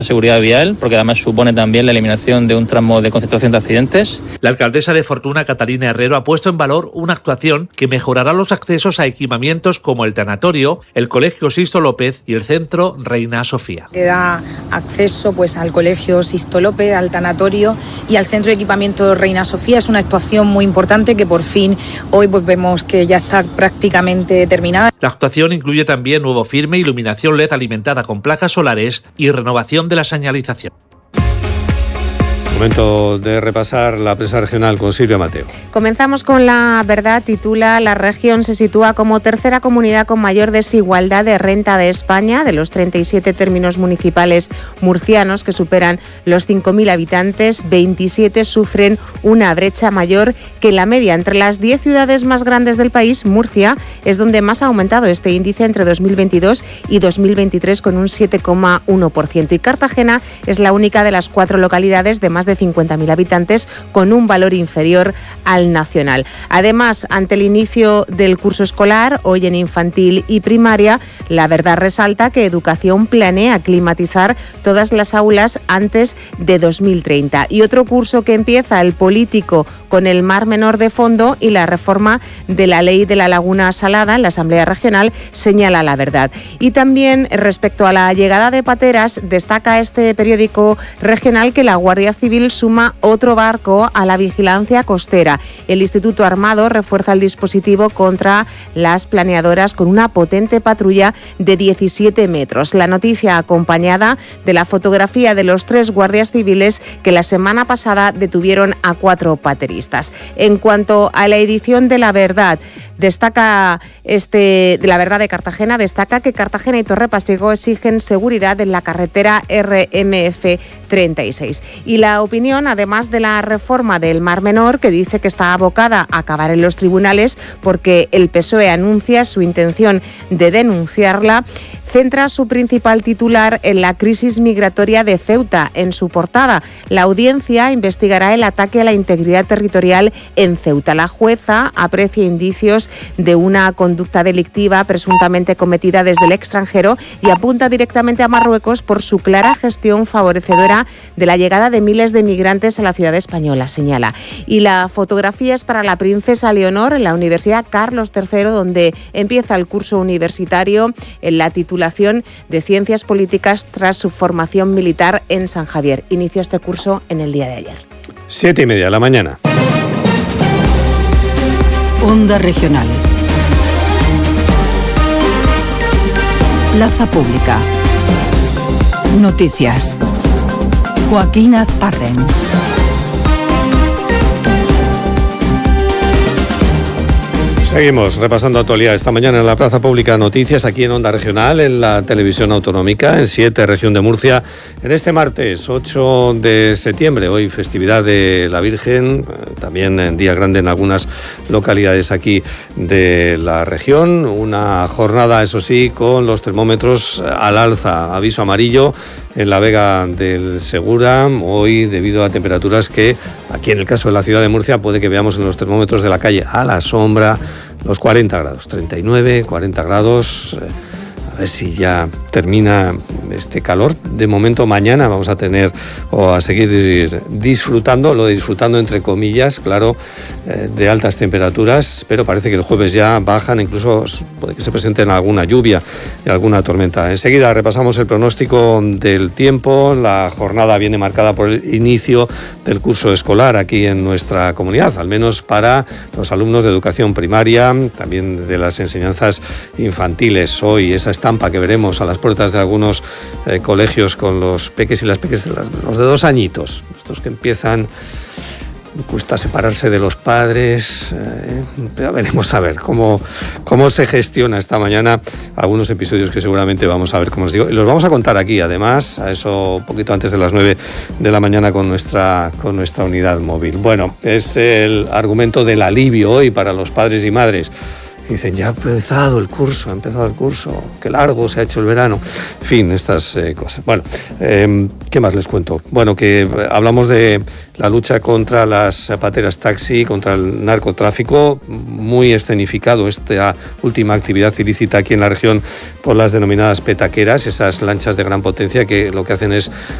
seguridad vial, porque además supone también la eliminación de un tramo de concentración de accidentes. La alcaldesa de Fortuna, Catalina Herrero, ha puesto en valor una actuación que mejorará los accesos a equipamientos como el tanatorio, el Colegio Sisto López y el Centro Reina Sofía. Que da acceso al Colegio Sisto López, al tanatorio y al Centro de Equipamiento Reina Sofía. Es una actuación muy importante que por fin hoy vemos que ya está prácticamente terminada. La actuación incluye también nuevo firme, iluminación LED alimentada con placas solares y renovación de la señalización. Momento de repasar la prensa regional con Silvia Mateo. Comenzamos con La Verdad. Titula: la región se sitúa como tercera comunidad con mayor desigualdad de renta de España. De los 37 términos municipales murcianos que superan los 5.000 habitantes, 27 sufren una brecha mayor que la media. Entre las 10 ciudades más grandes del país, Murcia es donde más ha aumentado este índice entre 2022 y 2023 con un 7,1%. Y Cartagena es la única de las 4 localidades de más de 50.000 habitantes con un valor inferior al nacional. Además, ante el inicio del curso escolar, hoy en infantil y primaria, La Verdad resalta que Educación planea climatizar todas las aulas antes de 2030. Y otro curso que empieza, el político, con el Mar Menor de fondo y la reforma de la ley de la Laguna Salada en la Asamblea Regional, señala La Verdad. Y también respecto a la llegada de pateras, destaca este periódico regional que la Guardia Civil suma otro barco a la vigilancia costera. El Instituto Armado refuerza el dispositivo contra las planeadoras con una potente patrulla de 17 metros. La noticia acompañada de la fotografía de los 3 guardias civiles que la semana pasada detuvieron a 4 pateristas. En cuanto a la edición de La Verdad, destaca de La Verdad de Cartagena, destaca que Cartagena y Torre Pacheco exigen seguridad en la carretera RMF 36. Y la opinión, además de la reforma del Mar Menor, que dice que está abocada a acabar en los tribunales porque el PSOE anuncia su intención de denunciarla, centra su principal titular en la crisis migratoria de Ceuta. En su portada, la audiencia investigará el ataque a la integridad territorial en Ceuta. La jueza aprecia indicios de una conducta delictiva presuntamente cometida desde el extranjero y apunta directamente a Marruecos por su clara gestión favorecedora de la llegada de miles de migrantes a la ciudad española, señala. Y la fotografía es para la princesa Leonor en la Universidad Carlos III, donde empieza el curso universitario en la titulación de Ciencias Políticas tras su formación militar en San Javier. Inició este curso en el día de ayer. 7:30 de la mañana. Onda Regional. Plaza Pública. Noticias. Joaquín Azparren. Seguimos repasando actualidad esta mañana en la Plaza Pública. Noticias aquí en Onda Regional, en la televisión autonómica, en 7, región de Murcia. En este martes 8 de septiembre, hoy festividad de la Virgen, también en día grande en algunas localidades aquí de la región. Una jornada, eso sí, con los termómetros al alza. Aviso amarillo en la Vega del Segura, hoy debido a temperaturas que aquí en el caso de la ciudad de Murcia puede que veamos en los termómetros de la calle a la sombra los 40 grados, 39, 40 grados. A ver si ya termina este calor. De momento mañana vamos a tener o a seguir disfrutando, lo de disfrutando entre comillas, claro, de altas temperaturas, pero parece que el jueves ya bajan, incluso puede que se presenten alguna lluvia y alguna tormenta. Enseguida repasamos el pronóstico del tiempo. La jornada viene marcada por el inicio del curso escolar aquí en nuestra comunidad, al menos para los alumnos de educación primaria, también de las enseñanzas infantiles. Hoy esa estampa que veremos a las puertas de algunos colegios con los peques y las peques, los de 2 añitos, estos que empiezan, cuesta separarse de los padres, pero veremos a ver cómo se gestiona esta mañana algunos episodios que seguramente vamos a ver, como os digo, y los vamos a contar aquí, además, a eso un poquito antes de las 9 de la mañana con nuestra unidad móvil. Bueno, es el argumento del alivio hoy para los padres y madres Dicen, ya ha empezado el curso, qué largo se ha hecho el verano. En fin, estas cosas. Bueno, ¿qué más les cuento? Bueno, que hablamos de la lucha contra las pateras taxi, contra el narcotráfico, muy escenificado esta última actividad ilícita aquí en la región por las denominadas petaqueras, esas lanchas de gran potencia que lo que hacen es